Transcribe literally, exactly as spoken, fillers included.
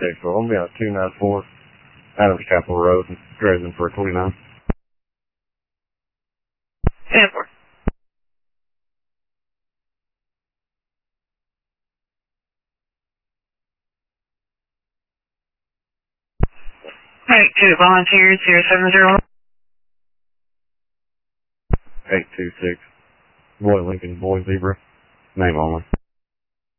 Texville. I'm going to be on two ninety-four Adams Chapel Road, Dresden for twenty-nine. ten four. Alright, two volunteers, zero seven zero. eight two six. Boy Lincoln, Boy Zebra. Name only.